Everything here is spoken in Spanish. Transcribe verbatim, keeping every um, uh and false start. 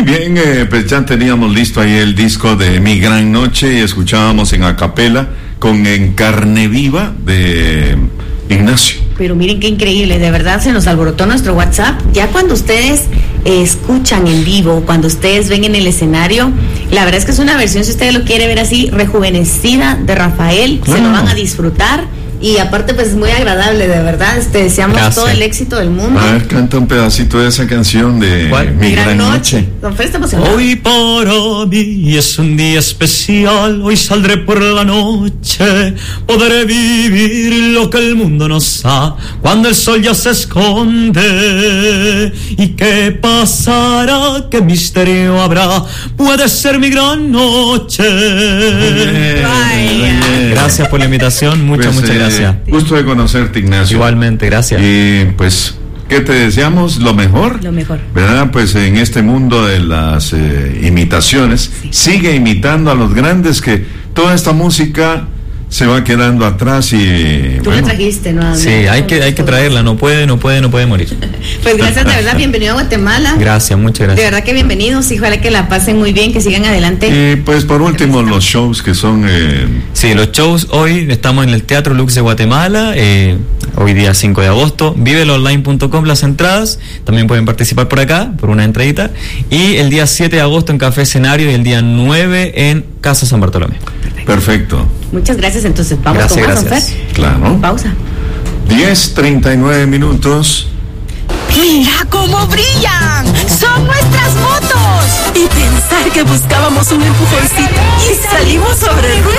Bien, eh, pues ya teníamos listo ahí el disco de Mi Gran Noche y escuchábamos en acapela con En Carne Viva de Ignacio. Pero miren qué increíble, de verdad se nos alborotó nuestro WhatsApp. Ya cuando ustedes eh, escuchan en vivo, cuando ustedes ven en el escenario, la verdad es que es una versión, si ustedes lo quieren ver así, rejuvenecida de Rafael, claro. Se lo van a disfrutar. Y aparte pues es muy agradable, de verdad. Te deseamos Gracias. Todo el éxito del mundo. A ver, canta un pedacito de esa canción de ¿Cuál? Mi Gran, Gran Noche, noche. Don Fer está emocionado. Hoy para mí es un día especial. Hoy saldré por la noche. Podré vivir lo que el mundo nos da cuando el sol ya se esconde. ¿Y qué pasará? ¿Qué misterio habrá? Puede ser mi gran noche. Bien, bien. Gracias por la invitación. Muchas, pues, muchas eh, gracias. Gusto de conocerte, Ignacio. Igualmente, gracias. Y pues, ¿qué te deseamos? Lo mejor. Lo mejor. ¿Verdad? Pues en este mundo de las eh, imitaciones, sí. Sigue imitando a los grandes, que toda esta música se va quedando atrás y... Tú bueno, la trajiste, ¿no? Sí, hay que, hay que traerla, no puede, no puede, no puede morir. Pues gracias, de verdad, bienvenido a Guatemala. Gracias, muchas gracias. De verdad que bienvenidos, y ojalá que la pasen muy bien, que sigan adelante. Y pues por último, los shows que son... Eh... Sí, los shows hoy estamos en el Teatro Lux de Guatemala, eh, hoy día cinco de agosto, viveloonline punto com las entradas, también pueden participar por acá, por una entradita, y el día siete de agosto en Café Escenario y el día nueve en Casa San Bartolomé. Perfecto. Muchas gracias, entonces vamos gracias, con más, gracias. Don Fer. Claro. Pausa. diez treinta y nueve minutos. ¡Mira cómo brillan! ¡Son nuestras motos! Y pensar que buscábamos un empujoncito y salimos sobre ruedas.